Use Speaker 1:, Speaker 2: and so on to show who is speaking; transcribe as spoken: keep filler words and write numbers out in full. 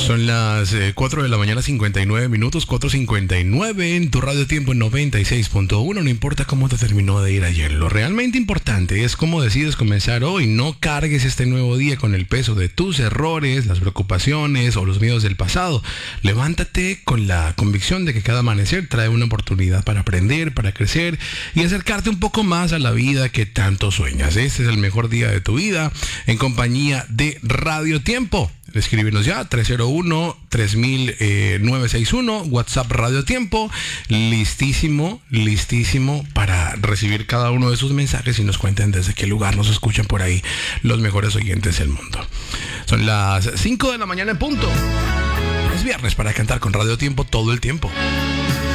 Speaker 1: Son las eh, cuatro de la mañana, cincuenta y nueve minutos, cuatro cincuenta y nueve en tu radio tiempo en noventa y seis punto uno. No importa cómo te terminó de ir ayer, lo realmente importante es cómo decides comenzar hoy. No cargues este nuevo día con el peso de tus errores, las preocupaciones o los miedos del pasado. Levántate con la convicción de que cada amanecer trae una oportunidad para aprender, para crecer y acercarte un poco más a la vida que tanto sueñas. Este es el mejor día de tu vida en compañía de Radio Tiempo. Escríbenos ya, tres cero uno, tres mil nueve seis uno, WhatsApp Radio Tiempo, listísimo, listísimo para recibir cada uno de sus mensajes y nos cuenten desde qué lugar nos escuchan por ahí los mejores oyentes del mundo. Son las cinco de la mañana en punto. Es viernes para cantar con Radio Tiempo todo el tiempo.